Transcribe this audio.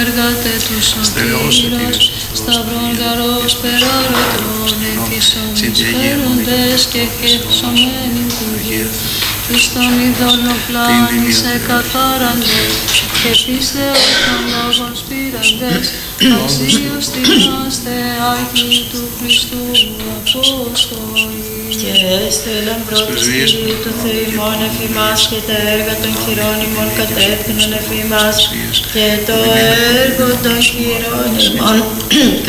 Εργάτε του σωτήρας, σταυρών καρός περαρωτών, εφισόμους φέροντες και χερσομένοι του Γεύ, εις τον ειδόλο πλάνης εκαθάραντες, και πίστεως των λόγων σπήραντες, αξίως τιμάστε άγιοι του Χριστού Απόστολοι. Και έστελαν πρώτης Κυρίου του Θεού ημών εφημάς, και τα έργα των χειρών ημών κατεύθυνον εφημάς, και το έργο των χειρών ημών